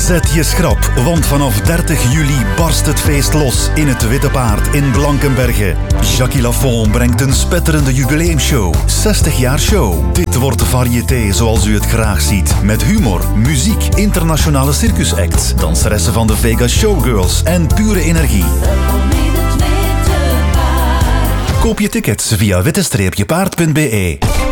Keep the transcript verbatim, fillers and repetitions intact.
Zet je schrap, want vanaf dertig juli barst het feest los in het Witte Paard in Blankenberge. Jackie Lafont brengt een spetterende jubileumshow. zestig jaar show. Dit wordt de variété zoals u het graag ziet. Met humor, muziek, internationale circusacts, danseressen van de Vegas Showgirls en pure energie. Koop je tickets via witte paard punt be.